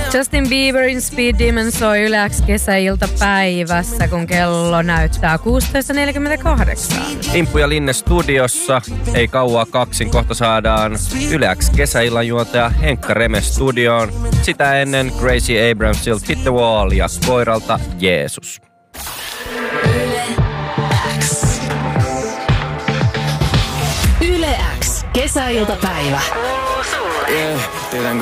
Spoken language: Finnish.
Justin Bieberin Speed Demon soi Yle X kesäiltapäivässä, kun kello näyttää 16.48. Imppu ja Linne studiossa. Ei kauaa kaksin. Kohta saadaan Yle X kesäillan juontaja Henkka Reme studioon. Sitä ennen Gracie Abramsilta Hit the Wall ja Koiralta Jeesus. Yle X kesäiltapäivä. Yeah,